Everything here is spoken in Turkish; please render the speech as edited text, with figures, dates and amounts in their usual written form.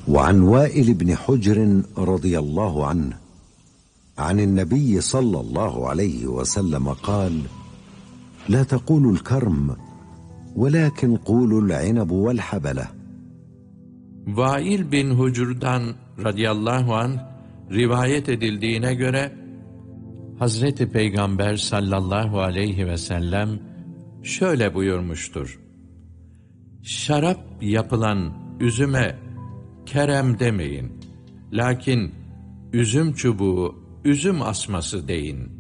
وعن وائل بن حجر رضي الله عنه عن النبي صلى الله عليه وسلم قال: لا تقولوا الكرم ولكن قولوا العنب والحبلة. Vail bin Hucur'dan radıyallahu anh rivayet edildiğine göre Hazreti Peygamber sallallahu aleyhi ve sellem şöyle buyurmuştur: şarap yapılan üzüme kerem demeyin, lakin üzüm çubuğu, üzüm asması deyin.